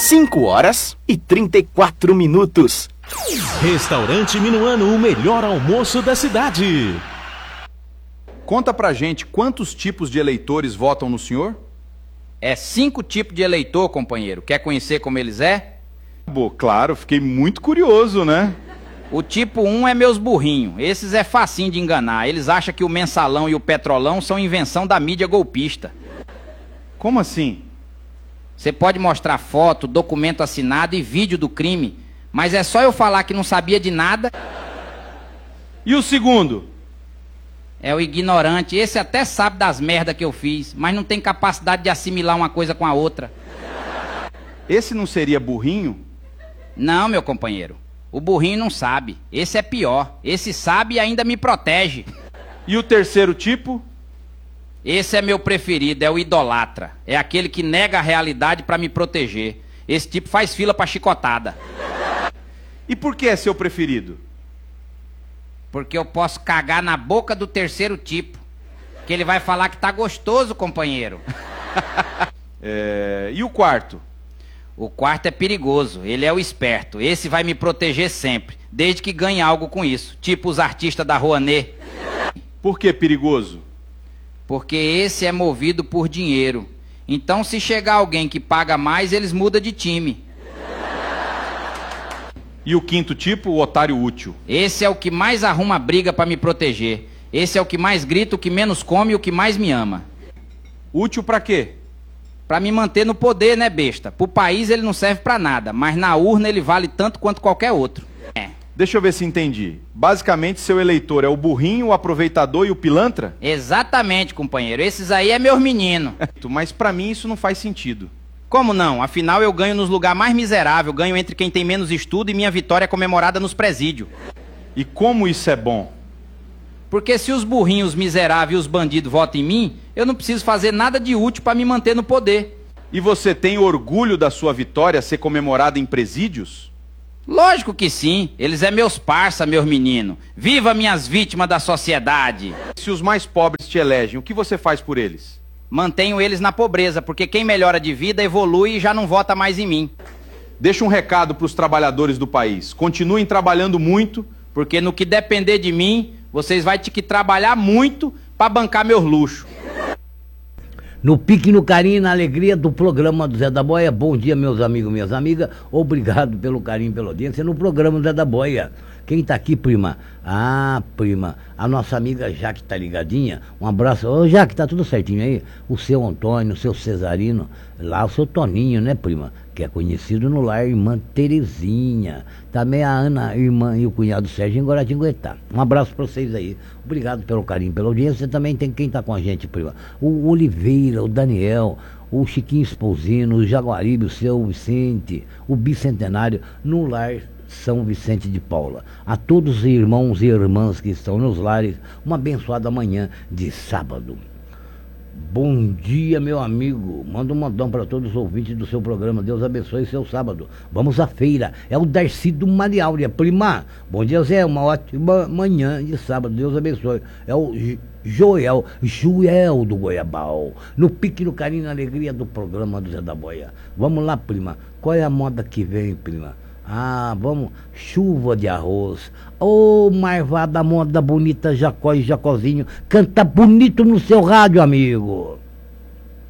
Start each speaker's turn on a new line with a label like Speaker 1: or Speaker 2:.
Speaker 1: 5h34.
Speaker 2: Restaurante Minuano, o melhor almoço da cidade.
Speaker 3: Conta pra gente quantos tipos de eleitores votam no senhor?
Speaker 4: É 5 tipos de eleitor, companheiro. Quer conhecer como eles é?
Speaker 3: Bom, claro, fiquei muito curioso, né?
Speaker 4: O tipo 1 é meus burrinhos. Esses é facinho de enganar. Eles acham que o mensalão e o petrolão são invenção da mídia golpista.
Speaker 3: Como assim?
Speaker 4: Você pode mostrar foto, documento assinado e vídeo do crime, mas é só eu falar que não sabia de nada.
Speaker 3: E o segundo?
Speaker 4: É o ignorante. Esse até sabe das merdas que eu fiz, mas não tem capacidade de assimilar uma coisa com a outra.
Speaker 3: Esse não seria burrinho?
Speaker 4: Não, meu companheiro. O burrinho não sabe. Esse é pior. Esse sabe e ainda me protege.
Speaker 3: E o terceiro tipo?
Speaker 4: Esse é meu preferido, é o idolatra. É aquele que nega a realidade pra me proteger. Esse tipo faz fila pra chicotada.
Speaker 3: E por que é seu preferido?
Speaker 4: Porque eu posso cagar na boca do terceiro tipo. Que ele vai falar que tá gostoso, companheiro.
Speaker 3: E o quarto?
Speaker 4: O quarto é perigoso, ele é o esperto. Esse vai me proteger sempre, desde que ganhe algo com isso. Tipo os artistas da Rouanet.
Speaker 3: Por que perigoso?
Speaker 4: Porque esse é movido por dinheiro. Então se chegar alguém que paga mais, eles mudam de time.
Speaker 3: E o quinto tipo, o otário útil?
Speaker 4: Esse é o que mais arruma briga pra me proteger. Esse é o que mais grita, o que menos come e o que mais me ama.
Speaker 3: Útil pra quê?
Speaker 4: Pra me manter no poder, né, besta? Pro país ele não serve pra nada, mas na urna ele vale tanto quanto qualquer outro.
Speaker 3: Deixa eu ver se entendi. Basicamente, seu eleitor é o burrinho, o aproveitador e o pilantra?
Speaker 4: Exatamente, companheiro. Esses aí é meus meninos.
Speaker 3: Mas pra mim isso não faz sentido.
Speaker 4: Como não? Afinal eu ganho nos lugares mais miseráveis, ganho entre quem tem menos estudo e minha vitória é comemorada nos presídios.
Speaker 3: E como isso é bom?
Speaker 4: Porque se os burrinhos miseráveis e os bandidos votam em mim, eu não preciso fazer nada de útil pra me manter no poder.
Speaker 3: E você tem orgulho da sua vitória ser comemorada em presídios?
Speaker 4: Lógico que sim, eles é meus parça, meus meninos. Viva minhas vítimas da sociedade.
Speaker 3: Se os mais pobres te elegem, o que você faz por eles?
Speaker 4: Mantenho eles na pobreza, porque quem melhora de vida evolui e já não vota mais em mim.
Speaker 3: Deixa um recado pros trabalhadores do país. Continuem trabalhando muito,
Speaker 4: porque no que depender de mim, vocês vão ter que trabalhar muito pra bancar meus luxos.
Speaker 5: No pique, no carinho e na alegria do programa do Zé da Boia. Bom dia, meus amigos, minhas amigas. Obrigado pelo carinho, pela audiência no programa do Zé da Boia. Quem tá aqui, prima? Ah, prima, a nossa amiga Jaque tá ligadinha. Um abraço. Ô, Jaque, tá tudo certinho aí? O seu Antônio, o seu Cesarino, lá o seu Toninho, né, prima? Que é conhecido no lar, irmã Terezinha. Também a Ana, irmã, e o cunhado Sérgio em Guaratinguetá. Um abraço pra vocês aí. Obrigado pelo carinho, pela audiência. Também tem quem tá com a gente, prima. O Oliveira, o Daniel, o Chiquinho Esposino, o Jaguaribe, o seu Vicente, o Bicentenário, no lar São Vicente de Paula. A todos os irmãos e irmãs que estão nos lares, uma abençoada manhã de sábado. Bom dia, meu amigo. Manda um modão para todos os ouvintes do seu programa. Deus abençoe seu sábado. Vamos à feira. É o Darcy do Mariáurea. Prima, bom dia, Zé. Uma ótima manhã de sábado. Deus abençoe. É o Joel do Goiabal. No pique, no carinho e na alegria do programa do Zé da Boia. Vamos lá, prima. Qual é a moda que vem, prima? Ah, vamos, chuva de arroz. Ô, marvada moda bonita, Jacó e Jacozinho. Canta bonito no seu rádio, amigo.